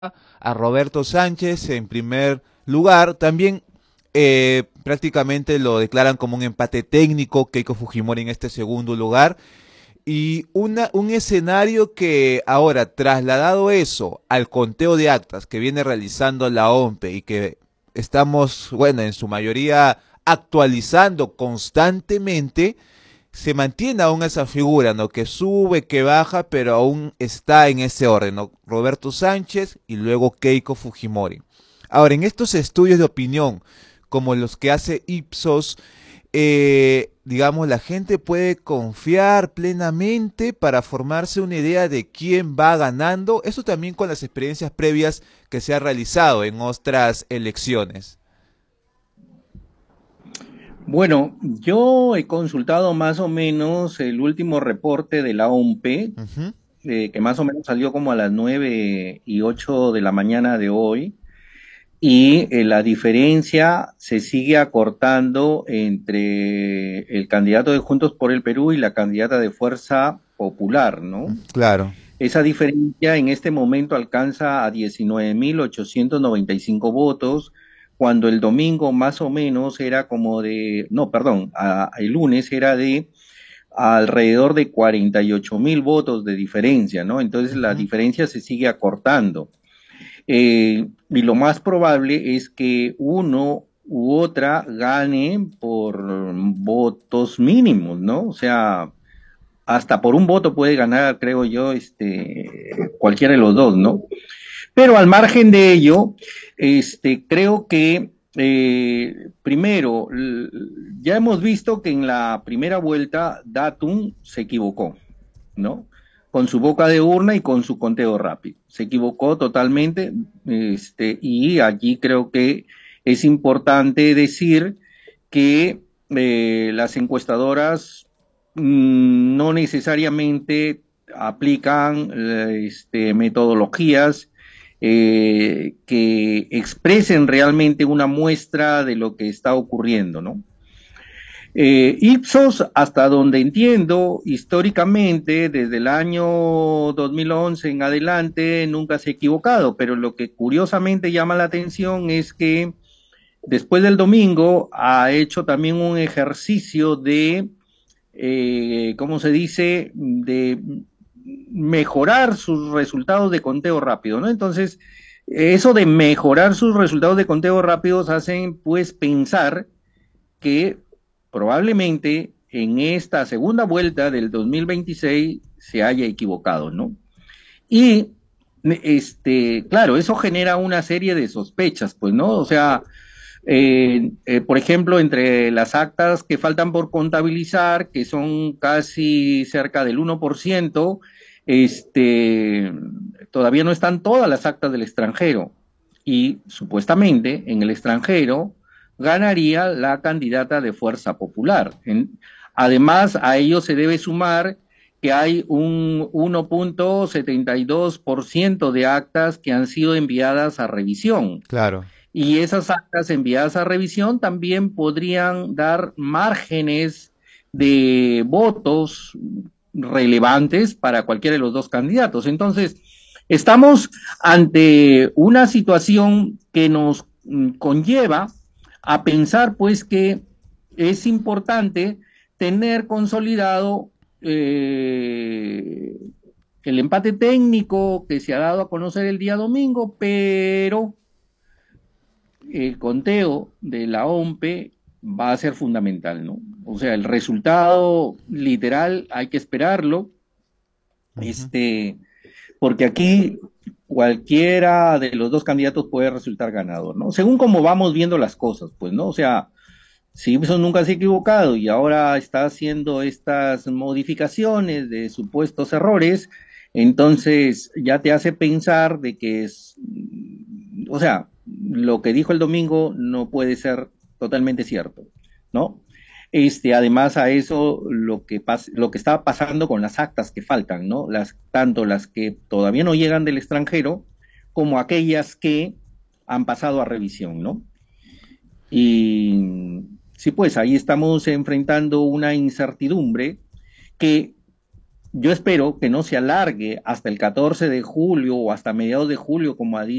a Roberto Sánchez en primer lugar. También prácticamente lo declaran como un empate técnico, Keiko Fujimori en este segundo lugar. Y un escenario que ahora, trasladado eso al conteo de actas que viene realizando la OMPE y que estamos, bueno, en su mayoría actualizando constantemente, se mantiene aún esa figura, ¿no? Que sube, que baja, pero aún está en ese orden, ¿no? Roberto Sánchez y luego Keiko Fujimori. Ahora, en estos estudios de opinión, como los que hace Ipsos, digamos, la gente puede confiar plenamente para formarse una idea de quién va ganando, eso también con las experiencias previas que se ha realizado en otras elecciones. Bueno, yo he consultado más o menos el último reporte de la OMPE, Ujú. que más o menos salió como a las 9:08 de la mañana de hoy, y la diferencia se sigue acortando entre el candidato de Juntos por el Perú y la candidata de Fuerza Popular, ¿no? Claro. Esa diferencia en este momento alcanza a 19.895 votos, cuando el domingo más o menos era como de, no, perdón, el lunes era de alrededor de 48.000 votos de diferencia, ¿no? Entonces la Ujú. diferencia se sigue acortando. Y lo más probable es que uno u otra gane por votos mínimos, ¿no? O sea, hasta por un voto puede ganar, creo yo, cualquiera de los dos, ¿no? Pero al margen de ello, creo que primero, ya hemos visto que en la primera vuelta Datum se equivocó, ¿no? Con su boca de urna y con su conteo rápido. Se equivocó totalmente, y allí creo que es importante decir que las encuestadoras no necesariamente aplican metodologías que expresen realmente una muestra de lo que está ocurriendo, ¿no? Ipsos, hasta donde entiendo, históricamente, desde el año 2011 en adelante, nunca se ha equivocado, pero lo que curiosamente llama la atención es que después del domingo ha hecho también un ejercicio de, ¿cómo se dice?, de mejorar sus resultados de conteo rápido, ¿no? Entonces, eso de mejorar sus resultados de conteo rápidos hacen pues pensar que probablemente en esta segunda vuelta del 2026 se haya equivocado, ¿no? Y claro, eso genera una serie de sospechas, pues, ¿no? O sea, por ejemplo, entre las actas que faltan por contabilizar, que son casi cerca del 1%, este, todavía no están todas las actas del extranjero. Y supuestamente en el extranjero ganaría la candidata de Fuerza Popular. Además, a ello se debe sumar que hay un 1.72% de actas que han sido enviadas a revisión. Claro. Y esas actas enviadas a revisión también podrían dar márgenes de votos relevantes para cualquiera de los dos candidatos. Entonces, estamos ante una situación que nos conlleva a pensar, pues, que es importante tener consolidado eh, el empate técnico que se ha dado a conocer el día domingo, pero el conteo de la OMPE va a ser fundamental, ¿no? O sea, el resultado literal hay que esperarlo, Ujú. este, porque aquí cualquiera de los dos candidatos puede resultar ganador, ¿no? Según cómo vamos viendo las cosas, pues, ¿no? O sea, si Ibson nunca se ha equivocado y ahora está haciendo estas modificaciones de supuestos errores, entonces ya te hace pensar de que es, o sea, lo que dijo el domingo no puede ser totalmente cierto, ¿no? Además a eso lo que está pasando con las actas que faltan, ¿no? Tanto las que todavía no llegan del extranjero como aquellas que han pasado a revisión, ¿no? Y sí, pues ahí estamos enfrentando una incertidumbre que yo espero que no se alargue hasta el 14 de julio o hasta mediados de julio, como ha dicho